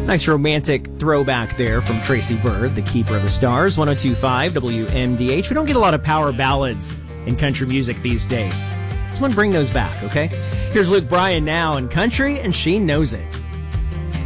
Nice romantic throwback there from Tracy Byrd, the keeper of the stars, 102.5 WMDH. We don't get a lot of power ballads in country music these days. Someone bring those back, okay? Here's Luke Bryan now in country, and she knows it.